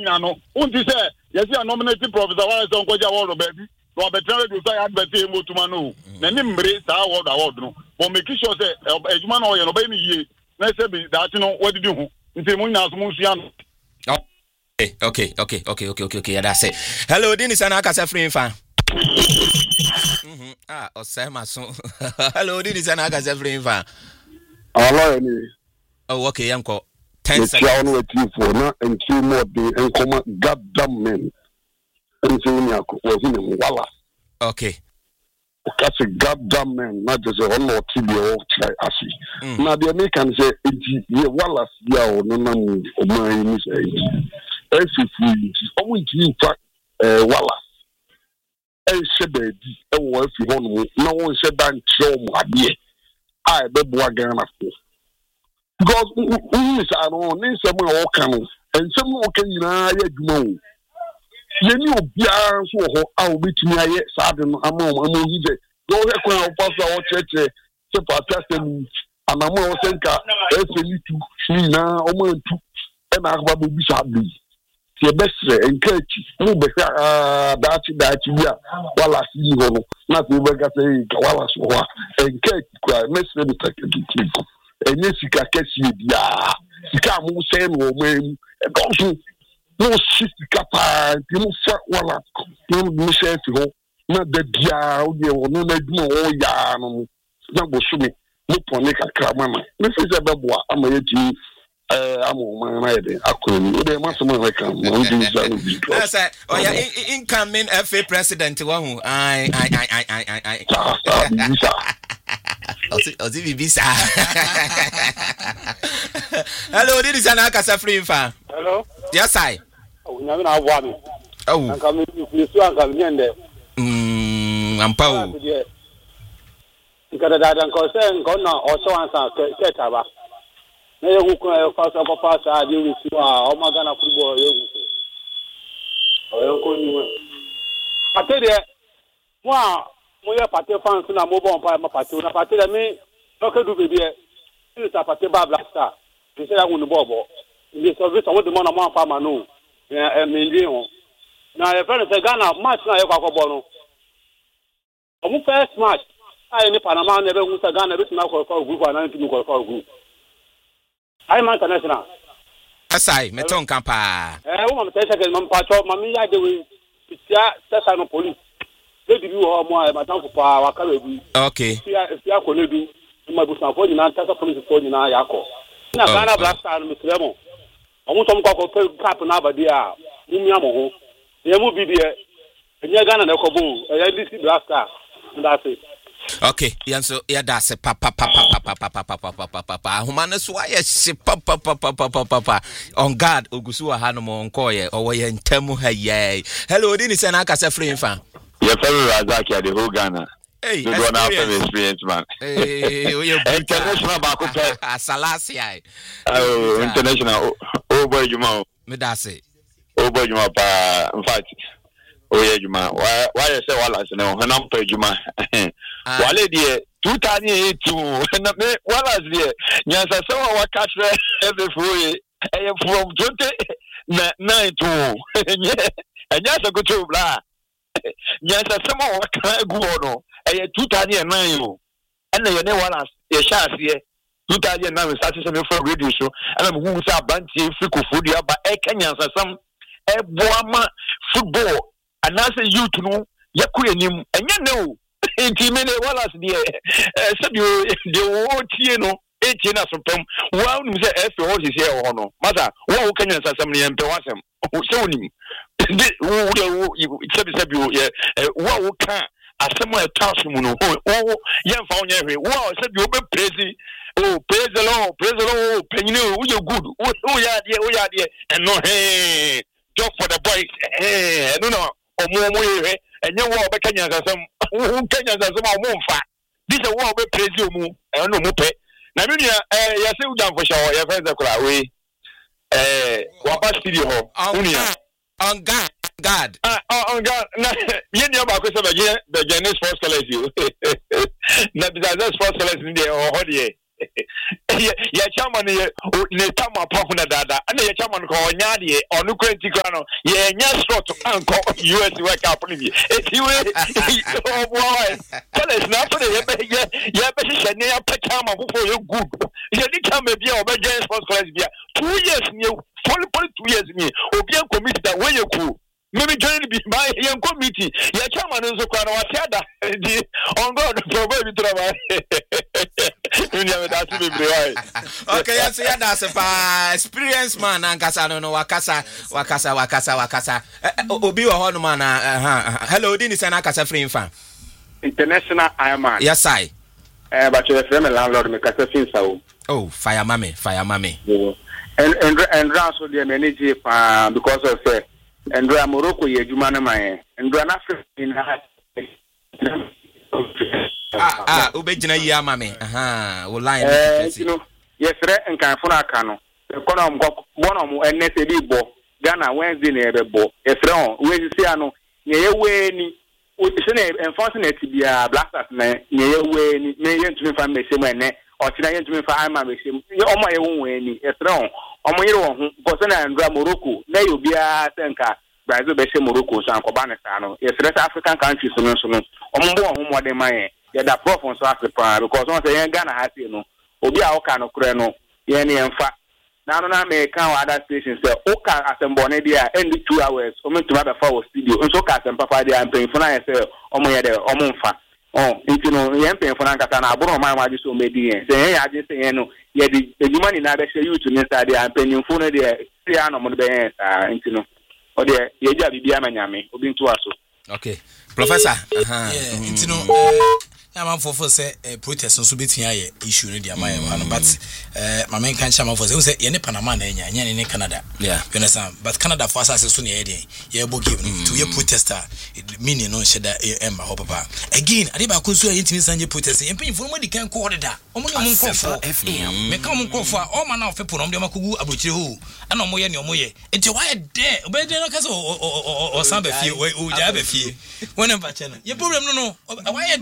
nya no unti say yes you nominated Professor Wallace Onkoja award baby no betra do say advert e motuma no na ni mbre sa award no but make sure say ejuma no ye no be ni yie na say be that no what did you nti mu nya so mu sua no Okay. That's it. Hello, Dennis and Akasa free fan. Osama so. Hello, Dennis and Akasa free fan. Hello, oh, okay, uncle. 10 seconds. With you for now and 2 more days and come goddamn men. And so was in Walla. Okay. That's a goddamn man, not just a whole lot to be all try as he. Now the American say, Wallace, yeah, no, my if we always in fact Wallace said that if you want no one said that show I be again after because we are on some all can and some okay you you know so how bit me I sad among he go here pastor or church to pastor and I'm more thinker if you need to now almost and I will be sadly the best encourage no be that ya wala si ho no na so be ka say wala so ha encourage kwa message me take to enye sika kesi bia sika mu say no mu don't no sika pa ti mu fa wala no mu say fi ho na da bia o de wo no na dum o ya no na bo so me mo pone kakra mama me say be boa amayeti incoming FA president wahu hello this is Akasa free fan. Hello, yes I nyamina awa me anka me su anka me nyende ampa nkada dadan ko se nko na o so ansa ketaba na yewu ko papa sa de wi si o magana football yewu o yanko ni wa patede mo ye pate fans na mo bon pa ma pate na patede me o ka du bebe e sa pate ba blaster e se la wonu bobo ndi so vi so wo de mo na mo fa ma no me ndi ho na e fere se Ghana match na ye kwa kwabo no o mu first match ai ni Panama na be hu se Ghana be tuna ko group na nti ko group ai man international asai meton kampa wo ma tese ke man pa cho ma mi ya de we tia tesa no police de bi wo mo ai ma tan pa wa ka bi okay tia ko le du ma bu san fo ni na tesa police fo ni na ya ko na Ghana Black Star no misremo o mo tom ko cap na abade a mu mi amo ho ye mu bi de enye Ghana na ko bo e DC Black Star that's it. Okay, yanso ya dase papa humana so ya se papa on guard ogusu wa hanu mo nkoye owo ye ntemu ha ye. Hello dini se na akasa free fan your favorite Razak ya the whole Ghana. Hey, you don't have to experience man. Hey, international baako pe Salasia. Oh, international over Juma. Me dase over Juma pa in fact oye Juma why you say Wallace no hanam pa Juma wale die 2008 na me Wallace die nyansa se wa katre every foye from 20 to enya se go to bla nyansa se wa ka gu no 2009 o na ye ne Wallace ye sha ase 2009 start se me for radio show ana me hu sa bantie frikofo dia ba e kanyansa sam e boama football anase youth no yakuyenim enye ne o enti me ne Wallace die sabio de wo tie no etie na sopem wa unu se efe ho sisi e ho no masa wo kanya sasam ne yempe wasem se onim de wo sabio ye wo ka asem e task mu no wo yemfa onye hwe wo sabio be praise oh praise the Lord penine wo you good wo ya de and no hey job for the boys no omo yewe enye wo obekanya sasam wo kanya sasam o mo mfa this wo obe praise omu no mo pe na me nua ya se udam for show ya friends akura we wa pa studio ho unia on God on God na ye nua ba ko se be Sports College you na bizarre Sports College ni de ho de ya chairman ye ne tama pafu na dada ana ya chairman ko nyaade onu kwenti kwano ye nya slot anko US World Cup ni bi etiwe oh boy tell us na for ye be shanye ya pa chairman fofo ye good ye di chairman bia o be join sports college bia 2 years ni fully 2 years ni obi en committee that wey you cool maybe join be my young committee ya chairman nso kwa na watiada di on god probably travel okay, yes, yeah, that's a experience man. Ankasa no wakasa. Obi wa hono man. Hello, dini sana kasa free fan. International Ironman. Yes, I. But you friend landlord me kasa fin sawo. Oh, fire mame. And also the manager because of say and Morocco ye juma na man. And Africa in ubejina yi amame wo line you know yes re nkan funa aka no kono mo NSD bo Ghana Wednesday na ebe bo yes re on we si ano ye we ni o se na enforcement bia Blasters na ye we ni me ye ntumi fa me se mo ene o ti na ye ntumi fa ama me se o mo ye won we ni yes re on o mo yire won ko se na Andra Morocco na yo bia senka Brazil be se Morocco so ankoba ne sa no yes re African countries no so no o mo bo ho mo de man yeah, that prof on South Africa because once a Ghana has no, Obi Aoka no Kreno, Yenny and Fat. Now, no, may count other stations say, Oka as a Bonedia, and 2 hours, only to have a forward studio, and so cast and Papa, they are paying for I say, Omoyade, Omonfa. Oh, you know, Yam paying for Nankatana, I brought my magic so maybe, say, I just say, no, yet the money now they say you to Nesta, they are paying for the piano on the bands, you know, or the Yaja Biamanyami, or being to us. Okay, Professor, you know. I'm for say protest so betin aye issue no dia my but my main can chama for say ye ne Panama na nya ne Canada yeah you understand but Canada for us so na ye bo give to ye protester meaning no sheda emba ho papa again ade ba ko so ye ntimi sanje protest ye mpin for mo di kan ko da o mo ne mo ko for FM me ka mo ko for o ma na ofepo no de makugu abrochire ho ana mo ye ne o mo ye enti why there obede no kase o samba fie o ja ba fie wona ba chena ye problem no why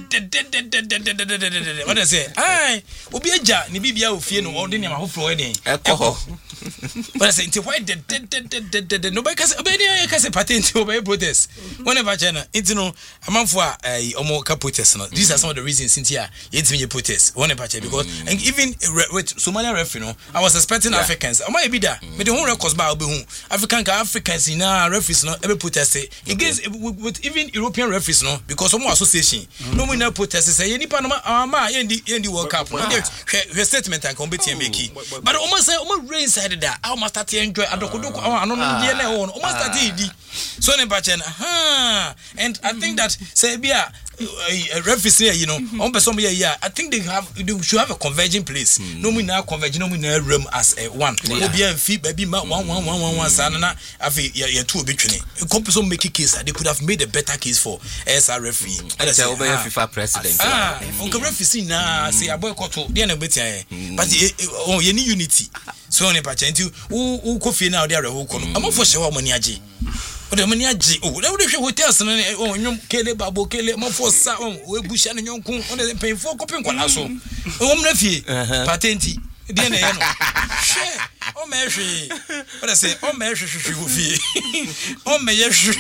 what I say ai obi aja ni bibia ofie no o de ne ma hofro we den ekoho what I say nti why no ba kase obedi kase patent o ba protest wona ba chena nti no amanfo a omo ka protest no these are some of the reasons since here yetimi protest wona ba chena because and even with Somalia referee no I was expecting Africans am I be there me the whole records ba obi hu Africans na referees no e protest against with even European referees no because omo association no we na protest say ye nipa no ma yendi World Cup no the statement and compete make but almost say almost raise side that how must start enjoy adokodoko ano no dey na won almost start di so ne ba chen and I think that say bia referee you know on person here I think they should have a converging place no we na converge no we na room as a one obi an fi baby ma 1 san na afi ye two obetwene competition make case they could have made a better case for SR referee and say over FIFA president on can referee na say aboy koto dey na betia but ye ni unity so ne pa chanti who kofi na dey arewo ko no amofo hye wa mani age o mani age o na we hwe hotels no o nyom kele babo kele mafo sa o ebusha na nyonku o de penfo kopin kwala so o mna fie patenti dey na ye no hwe o me hwe o de say o me hwe wo fie o me ye hwe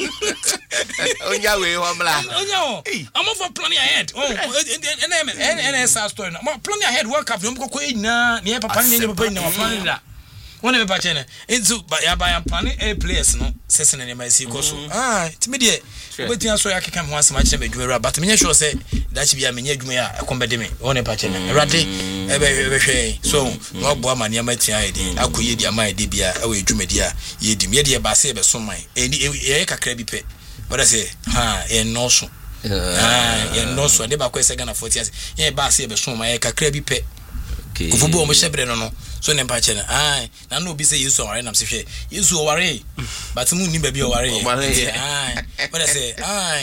onya we ho mla onya o amofo planning ahead and story no planning ahead work up no ko nyina ne papa ne papa nyina planning da wona me pa chene into ya ba planning a players no sese ne ma si ko so timi de obetia so ya keka me ho asema chene bedwuma but me sure say that be ya me adwuma ya ekombede me wona pa chene erade ebe hwe so no bo ama ne ma tia edi akoye di ama edi bia e we adwuma di a ye di me de ba se be so man e kakra bi pe what I say e no so e no so de ba ko se Ghana 40 years ye ba se be so man e kakra bi pe kufubu o mo shebre no so ne pa che na na no bi say Yesu oware nam se hwe Yesu oware but mu ni ba bi oware what I say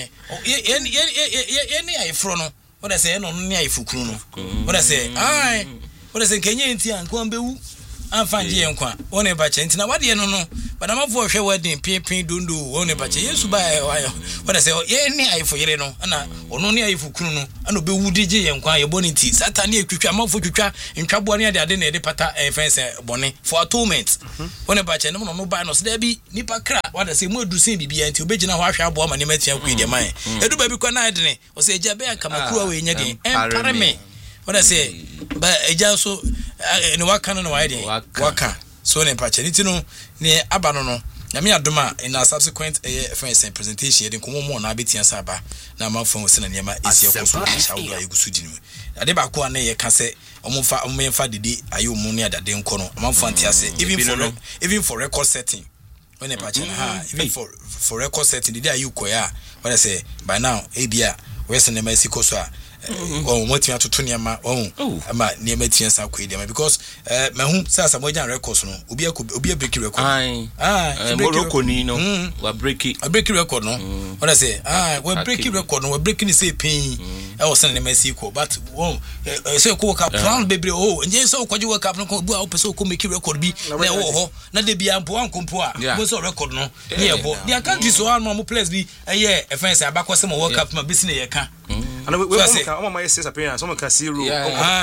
ye ni ayefro no what I say no ni ayefukuru no what I say what I say kenye nti an ko ambewu amfa nje yenkwa woni ba che ntina wade no no badama fo hwe wedding pin dundu woni ba che yesu ba wayo wada se ye ni ayefo yere no ana ono ni ayefo kunu no ana obe wudi je yenkwa ye boniti satan e twitwa amafo twitwa ntwabo ne ade na ede pata fence bone for atonement woni ba che no no ba no se da bi nipa kra wada se mu edusin bibia nti obegina ho ahwe abo ama ne matia ku ide man edu ba bi kwa na ade ne o se eja be akamakuru we nya de empare me wada se ba eja so ni waka no wide waka so ne pache ni tino ne abano no na me adoma in a subsequent friends presentation de komo na abetia saba na amafo se na niema esi ekoso shawo ayegusu di ni ade ba ko na ye ka se omfa didi ayo mu ne adade nko no amafo antiase even for record setting when pache even for record setting didi ayo koya what I say by now ebia we se na mesi koso a motia to niama ama niama tiensa kwede because mahu sasa moja records no obi break record Morocco ni no wa break record no what I say we break record no we break ni say pain e was na mesi ko but say ko ka plan bebre nje so kwaji work up no ko bu a person ko make record bi na wo ho na de bia mpo ankompo a mo so record no ne yebo dia country so one mo place bi eh offense abakose mo work up ma bi ne ye ka and we my sis appearance someone can see room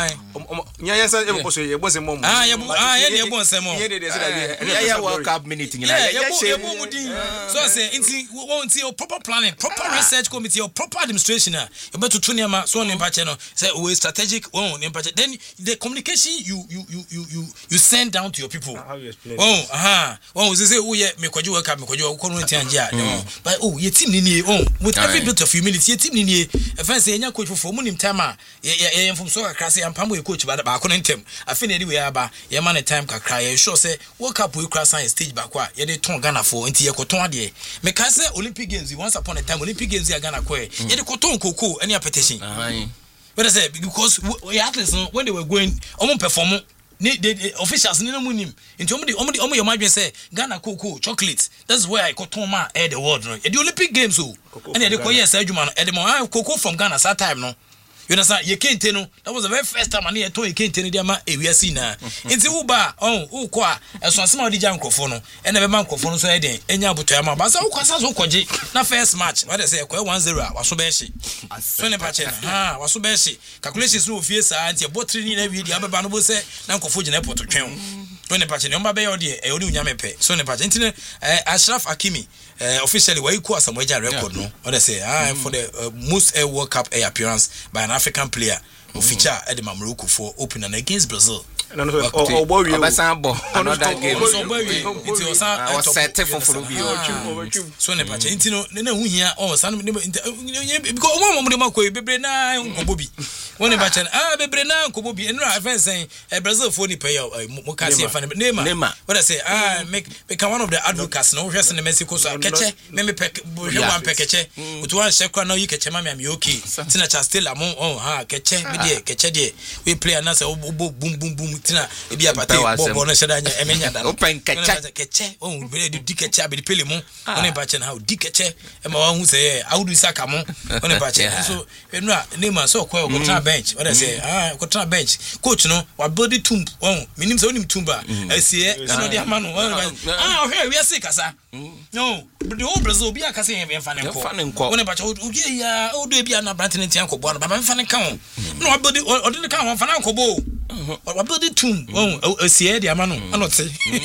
nya say e boso ye bonse mom ye bonse mom ye world cup minute you so say inti won't see proper planning proper research committee or proper administration you better to niama so on impact no say we strategic on impact then the communication you send down to your people how you explain we say we mekwaji work up mekwaji ko no tianja but ye team ni with every bit of humility ye team ni say nya coach for munim time a ye from so kakra say ampam we coach ba ko ntem afin edi we aba ye man time kakra ye sure say world cup we cross on stage back wa ye dey ton Ghana for nti ye ko ton ade me ka say Olympic games once upon a time Olympic games ya Ghana ko ye dey ko ton koko any petition but I say because we athletes when they were going perform the officials ni no munim nti omo your mind say Ghana cocoa chocolate that's where I got on my the world no the Olympic games and they call yes adwuma no the mo cocoa from Ghana that time no you understand ye kente no that was the very first time ani to ye kente no dia ma ewiase na nti wo ba ko a eso asema odi ja nkofo no ene be ma nkofo no so ye den enya aboto ya ma ba sa wo kwasa so koje na first match what they say ko 1-0 a waso be hye so ne pa che na waso be hye calculations no ofie sa nti e botri ni na wi dia be ba no bo se na nkofo gina poto twen so ne pa che ne mba be ye odi e odi unyame pe so ne pa che nti Ashraf Hakimi officially why you Samuel record no what they say for the most World Cup appearance by an African player who feature at the Morocco for opening against Brazil. Another game. So set for so ne pache intino na hu hia san because one mo ma ko bebre na nkobobi woni pache bebre na nkobobi enu afensen Brazil for ni pay mo ka se fa Neymar what I say make one of the advocates no hwese ne Mexico so keche me pek one pekeche with one shekwa na yi keche ma me okay tina cha still amon keche me de keche de we play na say boom boom tina e bia pate bo no sheda nya emenya da open keche be di keche abi pele mu woni ba che na how di keche e ma wan hu say how do saka mu woni ba che so enu a Neymar so ko tra bench what I say ko tra bench coach no wa body tumb minim say onim tumba asie no de ama no we see kasa no the whole Brazil bia kasa e fa ne nko woni ba che odi ya odo bia na brant ne tian ko bo no ba fa ne kan no wa body odi ne kan wa fa na nko bo wa body tumb asie de ama no anote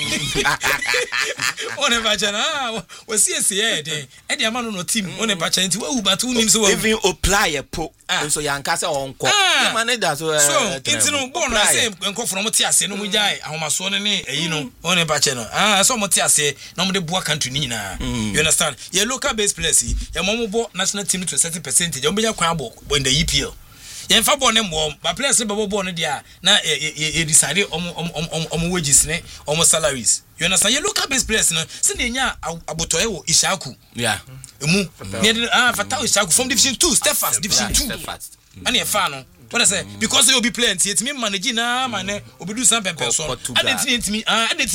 woni ba che na we see asie de e de ama no team woni ba che nti wa ba tu nim so even apply po so yanka se onko manager so nti no bo no say enko from ti ase no mu jai ahomaso ne eyi no woni ba che no so mo ti ase no mo de bua country ni na you understand your local based players ya mo bo national team to a certain percentage o be ya kwan abo in the EPL yen fa bo ne mo ba players be bo ne dia na e decide omo wages ne omo salaries you understand your local based players no se ne nya abotoye wo Ishaku emu ne Fatau Ishaku from division 2 Stephens division 2 ani e fa no what I say because you will be playing it me manage na man obedu some person adetimi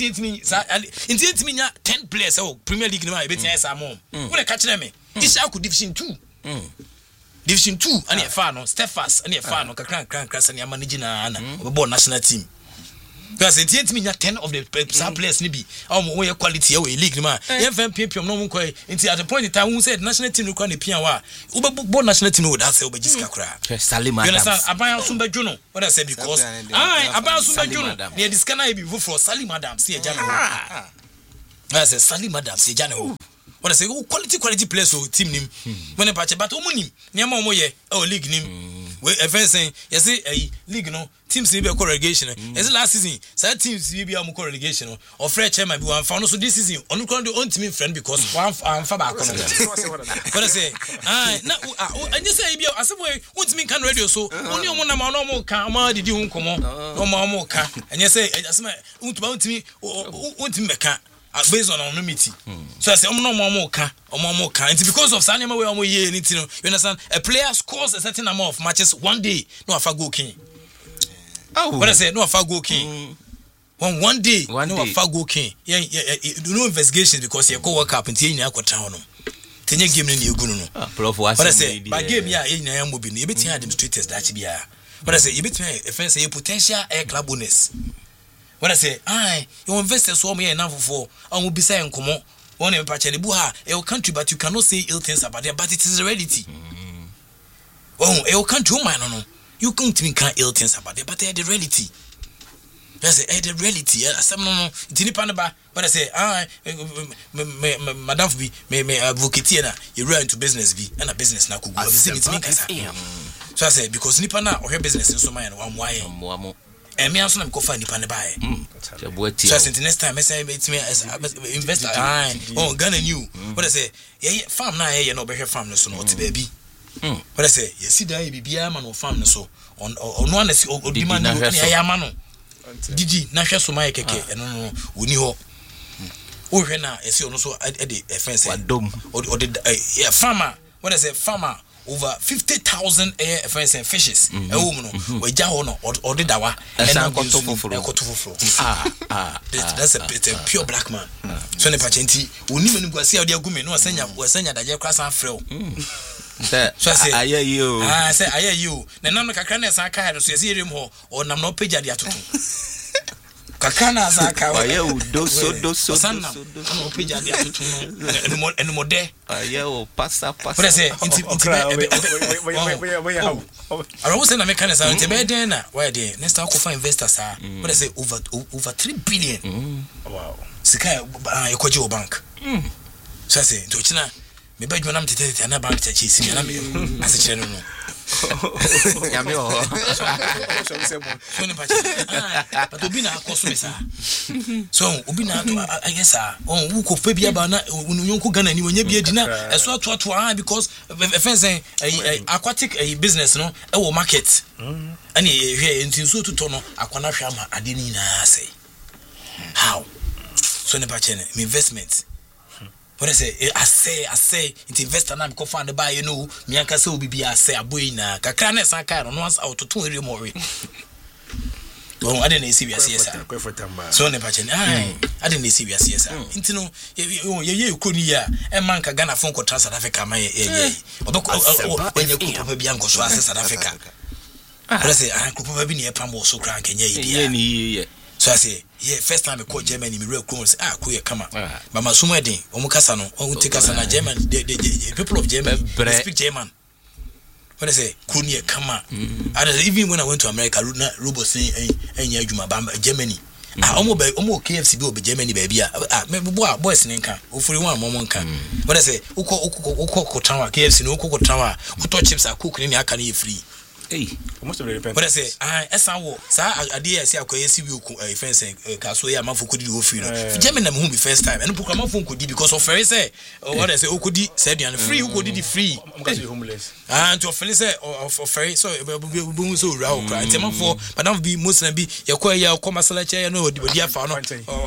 nya 10 players Premier League na e betia esa mo we catch them Ishaku division 2 division 2 ani e fa no Stephens ani e fa no kakran sani manage na obebo national team because it me 10 of the players ni bi we quality we league ma yen fan pium no mo kwai nti at the point in time who said national team require the pian wa wo national team would say obejiska kra Salim Adams you understand aban asumba juno what I say because aban asumba juno ne diska na be for Salim Adams see eja na I say Salim Adams eja na what I say quality players o team nim when patch but omunim niam omo ye o league nim we saying you see a league no teams be relegation is last season some teams be am relegation or fresh chairman be one found so this season on the own team friend because one fa back on what I say na and you say be as we want me can radio so only omo na ma no mo kan ma didi hu nkomo omo ka and you say as me want me meka based on anonymity. So I say, omo ka. It's because of Sanema we omo ye anything. You understand? A player scores a certain number of matches one day. No afa go king. Oh, what I say? No afa go king. One day. No afa go king. Yeah. No investigation because you go work up until you go town. Tenye game ni egu no. Prof was. What I say? By game ya na ya mobi no. You betin administrators that bia. What I say? You betin a friend say potential air club bonus. When I say, your investors saw me enough for, I will be saying, come on, one in Pachelibuha, your country, but you cannot say ill things about it, but it is a reality. Oh, your country, no, you can't mean ill things about it, but they are the reality. I say, the reality, some no, Tinipanaba, but I say, Madame be, may advocate, you run into business be, and a business now could go. So I say, because Nipana or her business in so many one. And me also go find the panny so I said next time I say it's me as investor Ghana new what I say farm na no be farm no so no baby what I say you see that be bia man no farm no so on no na see o demand no ya ma no didi na hwe so mai keke no oni ho o hwe na e see ono so e dey fence wadom o dey farmer what I say farmer over 50,000 fishes. We jahono or the dawa and that's a pure black man. So the patenti, we need to see how they are going. No, send that you cross and fro. So I hear you. I say, I hear you. The number of cranes I can't see him or I'm not page at the atutu. Kakana zaka wa ye doso no pija dia tutu eno mode ye o pasa but say inti I was saying na mechanics are be den na why dey next time go find investors ah but say over 3 billion wow sika e kwaje o bank so say to china me ba dwona mtete na bank chachi si na me ase kire no Yami o. So ni pachi. But obi na akoso me sa. So obi na ayesa. On wu ko fe bia ba na nyonko Ghana ni wonya bia di na eso atoto because fence aquatic business no e wo market. Ani hwe ntin so tuto no akwana hwe ama ade ni na say. How? So ni pachi me investment. What I say, it's investor now because find the buy you know, me and Kasa will be I say a boy na kakane sanka no once out to 2 more. Oh, I didn't see yes. So ne pachen I didn't see yes. Intino you could ya a man ka Ghana phone ko South Africa my when you papa bianco so South Africa. But I say I could probably be near Pambo so crank and so I say, first time I call Germany, me real cool. Kuya come up. But my summer day, Omukasano, Omutikasana, German, the people of German speak German. When I say, Kunya come up. Even when I went to America, Rubo saying, Yajuma Bamba, Germany. Almost KFC go be Germany, baby. Boys in Inca, hopefully one moment can. When I say, Oko Tower, KFC, no Coco Tower, who touch chips are cooking in Akani free. Hey, almost very repent. But I say, idea say akwesi we fence kaso ya manfo kodi go free no. German na me first time. And program manfo kodi because of very say what I say okodi said and free who kodi the free. Because you homeless. And to offend say of very so we so raw cry. Tell manfo madam be Muslim be ya come masala chair no di afa no.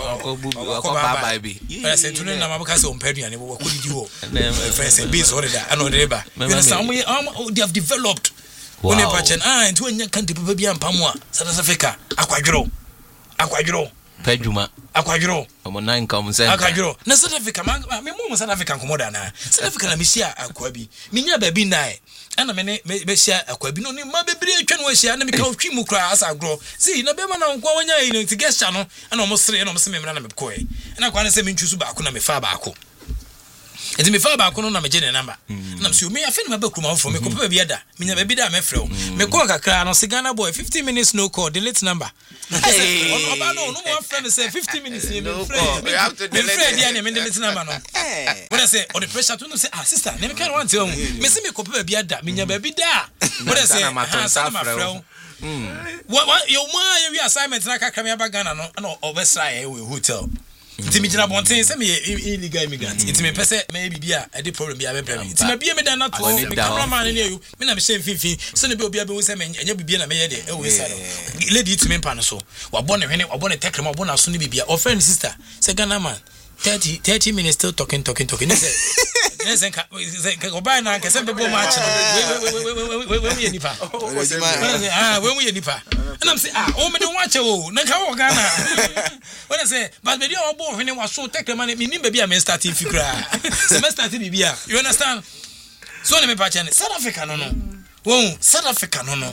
Bye baby. But I say to na mabaka say on pedu and we kodi di wo. Friends say base order that and order. You understand they have developed. When you patch and when you can't be a Pamwa, South Africa, Aquadro. Pejuma. Akwadro. Omo nine come say. Akwadro. Na South Africa me mo South Africa komoda na. South Africa na me share akwabi. Me nya ba bi nai. Ana me share akwabi no ni ma bebre atwa no share na me ka otwi mu kra asa agro. See na be ma na nkwa wanya yi no ti gesture no. Ana omo sere na omo se me mra na me ko e. Na kwa na se me ntwu su ba ko na me fa ba ko. Enti me fa ba ko no na me je ne number. Na me se me afa na me ba kuma from me ko pa bi ada. Me nya ba bi da me frɛ. Me ko kakra no Ghana boy 15 minutes no call delete number. Hey. Oba no one friend say 15 minutes me friend. We have to delete. Me friend me delete number no. When I say on the pressure to no say sister, me can want to me say me ko pa bi ada. Me nya ba bi da. When I say my friend. What your man we assignment na kakra me ba Ghana no na obesra e hotel. Nti me jina bonten say me illegal immigrant. Nti me pese me bibia e dey problem bia be problem. Nti me bia me dan na to me cameraman ne you. Me na me share finfin. So ne be obi abe wo say me enya bibia na me ye dey e wo inside. Lady to me pa no so. Wa born hwene, wa born tekrem, wa born aso ne bibia. O friend sister, say Ghana man 30 minutes still talking. Ne say go buy na kese be bo match. We ye nipa. We ye nipa. And I'm say o me don watch o. Na ka wo Ghana. When I say but me dey o bo hwene wa so tekrem man me nim bibia me starting fikra. Semester bibia. You understand? So ne me pa chane South Africa no. Wo South Africa no.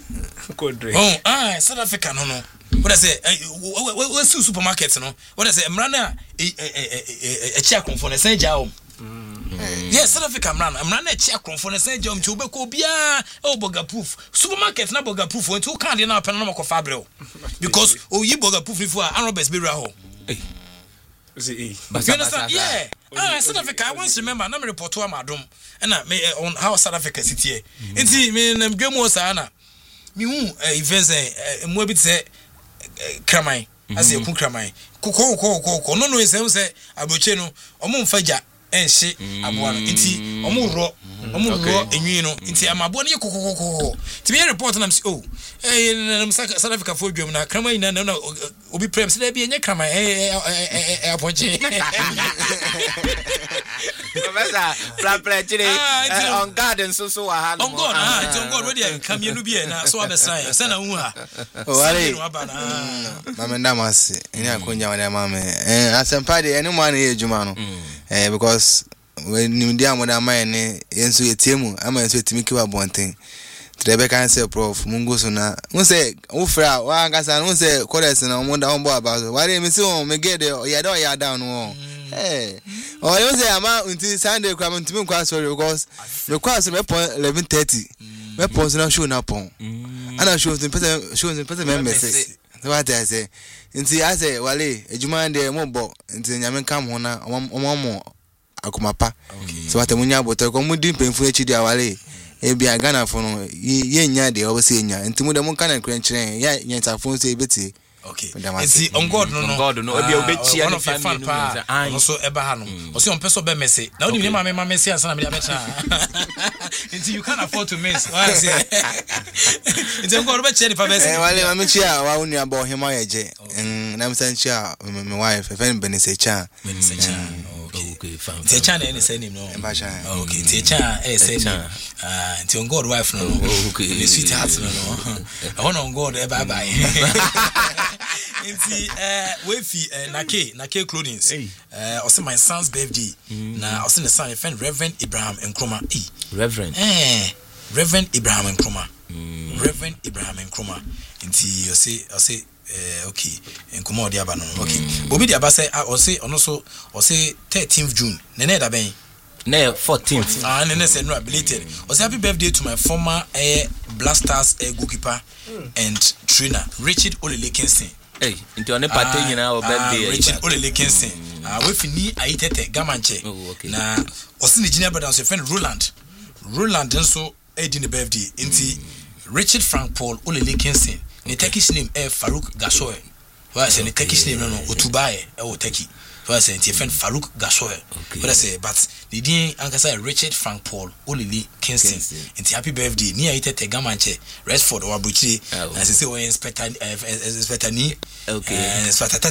South Africa no. What I say we supermarket no. What I say mrana e chia konfo na say jaom. Yes, South Africa mrana e chia konfo na say jaom ti obeko bia e burger proof. Supermarket na burger proof won ti o kan dey na pen na ko fabrel. Because o yi burger proof for Roberts be ho. You understand? Yeah. South Africa, I once remember, na me report to Amadum. And me on how South Africa city here. Inti me na dwemo sana. Me hu events mo bi say kramai. As e kun kramai. Ko no say aboche no, omo mfaja enhye aboa no. Inti omo ro enwi no. Inti amabo no ye kokokoko. Ti me report na me say na South Africa for dwom na kramai na obi prem say be enye kramai aponche. Professor chire on garden so wa ha no. On God ready come here no be na so abesran. Say na hu ha. Wale. Mama ndamase. Eni akonya wana mama. Asempa de eni mo na ye djuma no. Because when nimdi amoda man ne yenso yetiemu ama yenso yetimi kiwa bonten. Trebe kan say prof mungu so na won say wo fra wa ngasa no say chorus na mo da ombo about wale mi say on me get there ya da ya down no. Oh you say ama until Sunday kwa ntimi kwa sorry because me kwa so me pon 11:30 me pon so na show na pon ana show me message so what I say nti I say wale ejuma de mo bo nti nyame kam ho na omo akomapa so what munya boto ko mudi pemfu echi dia wale ebia Ghana fo no ye nya de obese nya nti mu de mo kan nkrenkyeren ya nyanta fo so ebeti. Okay. Enti on God no obi obechi ani fan pa no so eba ha no o se on person be message na oni ma message ansa na me abecha enti you can't afford to miss why say enti on God be che ni pa message wale ma me chia wa unu aba ohima yeje na me san chia me wife e fen benesecha okay fine techa na any say name no okay techa say name enti on God wife no okay the sweet heart no I want on God bye bye. Inti we fi nake clothing also my son's birthday na also the son friend Reverend Abraham Nkrumah Reverend Abraham Nkrumah Reverend Abraham Nkrumah inti you say okay Nkrumah dia ba no okay obi dia ba say o say ono so o say 13th June nene da ben na 14th nene say no belated o say happy birthday to my former Blasters goalkeeper and trainer Richard Olele Kingston. Into an party nyina birthday Richard Olele Kingston. We fini ayitete gamanche. Na osi ni junior brother so friend Roland nso edi ne birthday. Inti Richard Frank Paul Olele Kingston. Ne Turkish name Farouk Gasoy. Wa say ne Turkish name no Otubaye Turkey. Wa say inti friend Farouk Gasoy. What I say but the din ankasa Richard Frank Paul Olele Kingston. Inti happy birthday ni ayitete gamanche Resford or Abuchi. Na say we inspector ni okay inspector tete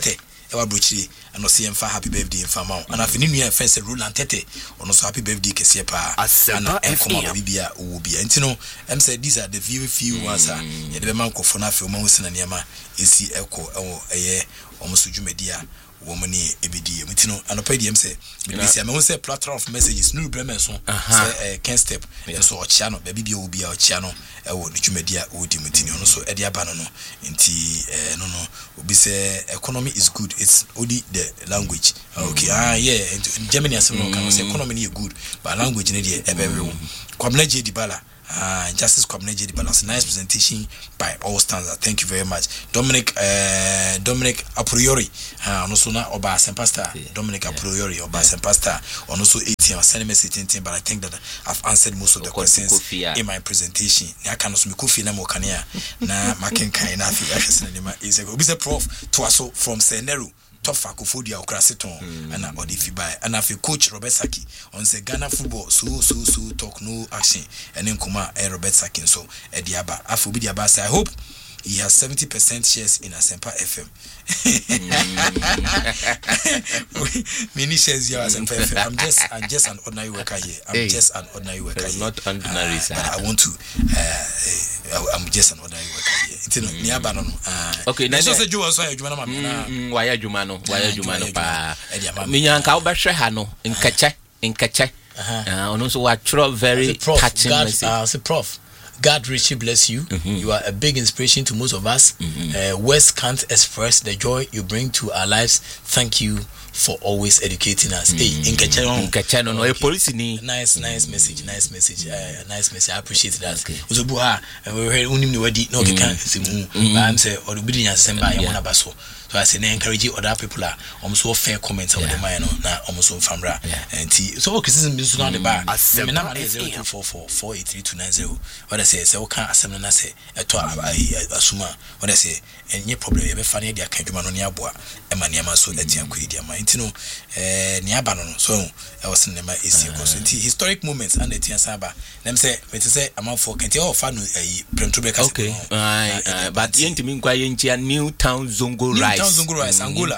ewa brochire and see mfa happy birthday in fama and afi ni nua friend say Roland Tete ono so happy birthday kese pa and come bibia wo bia ntino em say these are the few ones ye de be man kofo na afi o ma husina niam esi eko ewo eye omuso dwumadia womani ebedi mutino anopa di em say bibisi am say platform of messages no bremen so say can step so ochia no bibia wo bia ochia no ewo dwumadia wo di mutino no so e dia ba no nti no obi say economy is good, it's only the language. Okay, yeah, in Germany as no can say economy is good, but language need everyone. Kwamna J Dibala, Justice Kwamna J Dibala, nice presentation by all standards. Thank you very much. Dominic a priori, also na Oba Pastor Dominic a priori Oba Pastor, also 18 send message 18, but I think that I've answered most of the questions in my presentation. I can also Kofi na mo kania na maken kan na fi is a prof to also from Seneru top fakofodia okraseton and odifi by and afi coach Robert Saki on say Ghana football so talk no action and then kuma Robert Saki so ediaba afi obi diaba say I hope he has 70% shares in Asempa FM. Many shares here Asempa FM. I'm just an ordinary worker here. I'm just an ordinary worker here. Not ordinary, sir. But I want to I'm just an ordinary worker here. It's no niaba no. Okay, na so say Joe so adwuma na why adwuma no pa. Minyanka obehwe ha no nkache. Ono so wa throw very touching message. Say prof. God richly bless you. You are a big inspiration to most of us. Words can't express the joy you bring to our lives. Thank you for always educating us. Hey, no police ni. Nice message. Nice message. I appreciate that. Uzobuha, we heard unim ni wadi no can say I'm say or obedience semba ya mona baso. So I say na encourage other people almost fair comments about the man na almost famra. And so criticism is not the bar. Me na mane 0244839290. What I say o kan asem na say eto asuma. What I say enye problem e be fa na dia kan dwuma no ne aboa e ma niam so etian ko idi ama ntino ni aba no so e was nema esi ko so historic moments and etian saba dem say me say amanfo kenti o fa no premtobe ka okay but yentimi nkwa yentia Newtown Zongo Rice Angola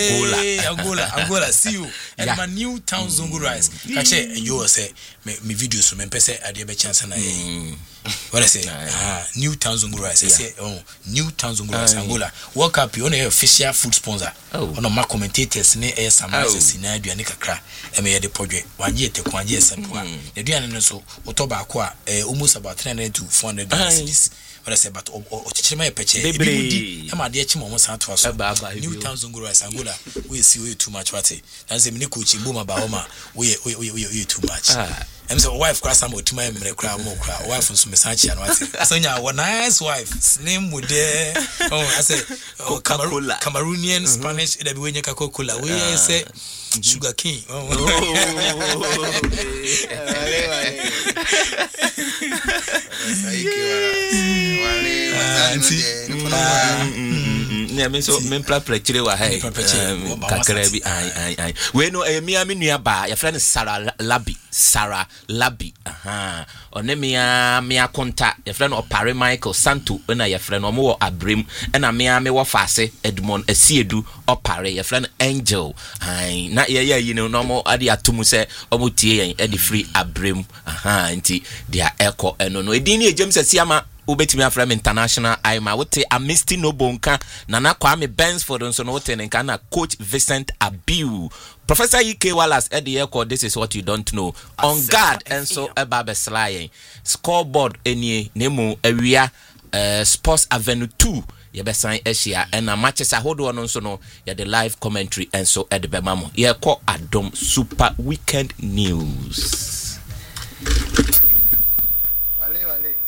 see you and my Newtown Zongo Rice kache you say me videos so me pese ade be chance na what I say Newtown Zongo Rice I say Newtown Zongo Rice Angola World Cup you on official food sponsor on my commentators ne summarize na aduane kakra e me the project wanje te kwanje sample aduane no so otoba ko almost about 300 to 400 dollars what I say but ochichima peche ebidi e ma de chimo mo san to so Newtown Zongo Rice Angola we see we too much what dan say me ne coach Mboma ba homa we too much I'm so wife cross am otima emre kra mo kra wife nso me san chia no ati so nya one nice wife slim with there I say Cameroonian Spanish e da bi we nya Coca-Cola we say Sugar King me so me prepare wa hai kakra bi ai we no me nua ba ya friend Sarah Labi one me akonta ya friend Opare Michael Santo na ya friend omo wo Abrem na me wo Fase Edmond Asiedu Opare ya friend Angel ai na ye no mo ade atomu se omo tie yen e de free Abrem nti dia echo eno no edin ni James Asiama ubetimi afram international aima wote Amisti Nobonka Nana Kwame Bensford nso no wote nka na coach Vincent Abiu Professor E.K. Wallace at the airport. This is what you don't know. On guard and so about the scoreboard any nemo area Sports Avenue 2 Yebesan Asia and a matches I hold on so no ya the live commentary and so at the Bemamo. Yeah, call Adom Super Weekend News. Wale.